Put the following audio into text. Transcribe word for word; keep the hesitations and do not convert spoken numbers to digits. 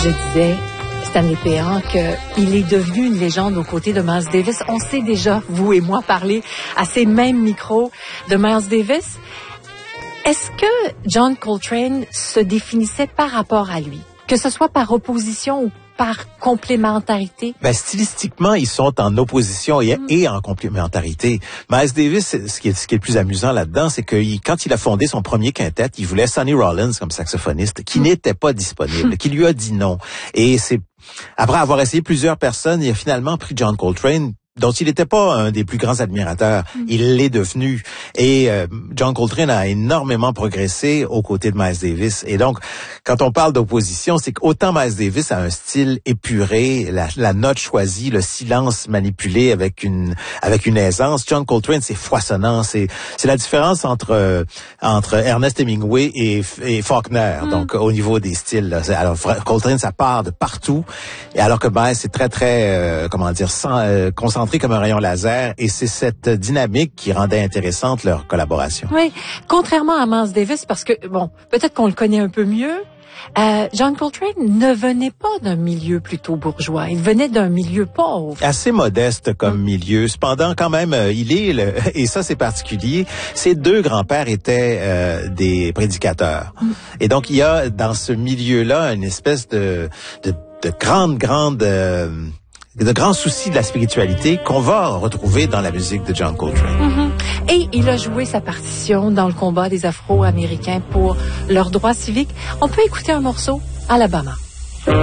je disais, Stanley Péan, qu'il est devenu une légende aux côtés de Miles Davis. On sait déjà, vous et moi, parler à ces mêmes micros de Miles Davis. Est-ce que John Coltrane se définissait par rapport à lui, que ce soit par opposition ou par complémentarité? Ben, stylistiquement, ils sont en opposition et, mm. et en complémentarité. Miles Davis, ce qui est, ce qui est le plus amusant là-dedans, c'est que il, quand il a fondé son premier quintet, il voulait Sonny Rollins comme saxophoniste, qui mm. n'était pas disponible, mm. qui lui a dit non. Et c'est après avoir essayé plusieurs personnes, il a finalement pris John Coltrane, dont il n'était pas un des plus grands admirateurs. Mm. Il l'est devenu. Et euh, John Coltrane a énormément progressé aux côtés de Miles Davis. Et donc, quand on parle d'opposition, c'est qu'autant Miles Davis a un style épuré, la, la note choisie, le silence manipulé avec une avec une aisance. John Coltrane, c'est foisonnant. C'est c'est la différence entre euh, entre Ernest Hemingway et, et Faulkner. Mm. Donc, au niveau des styles. Là. Alors, Coltrane, ça part de partout. Et alors que Miles, c'est très très euh, comment dire, sans euh, concentré comme un rayon laser, et c'est cette dynamique qui rendait intéressante leur collaboration. Oui, contrairement à Miles Davis, parce que, bon, peut-être qu'on le connaît un peu mieux, euh, John Coltrane ne venait pas d'un milieu plutôt bourgeois, il venait d'un milieu pauvre. Assez modeste comme mmh. milieu. Cependant, quand même, euh, il est, le, et ça c'est particulier, ses deux grands-pères étaient euh, des prédicateurs. Mmh. Et donc, il y a dans ce milieu-là une espèce de, de, de grande, grande... Euh, de grands soucis de la spiritualité qu'on va retrouver dans la musique de John Coltrane. Mm-hmm. Et il a joué sa partition dans le combat des Afro-Américains pour leurs droits civiques. On peut écouter un morceau, Alabama.